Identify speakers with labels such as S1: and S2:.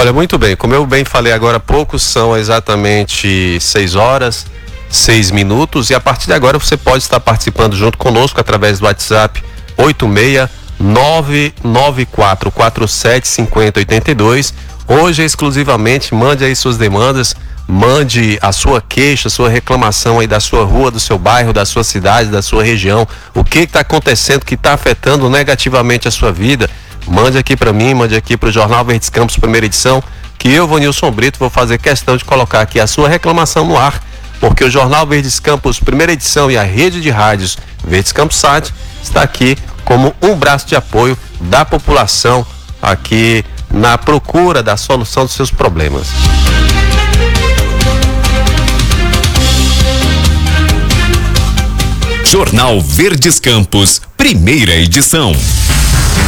S1: Olha, muito bem, como eu bem falei agora há pouco, são exatamente 6h06, e a partir de agora você pode estar participando junto conosco através do WhatsApp 86994475082. Hoje exclusivamente mande aí suas demandas, mande a sua queixa, sua reclamação aí da sua rua, do seu bairro, da sua cidade, da sua região. O que está acontecendo que está afetando negativamente a sua vida? Mande aqui para mim, mande aqui para o Jornal Verdes Campos, primeira edição, que eu, Vanilson Brito, vou fazer questão de colocar aqui a sua reclamação no ar, porque o Jornal Verdes Campos, primeira edição, e a rede de rádios Verdes Campos SAT está aqui como um braço de apoio da população aqui na procura da solução dos seus problemas.
S2: Jornal Verdes Campos, primeira edição.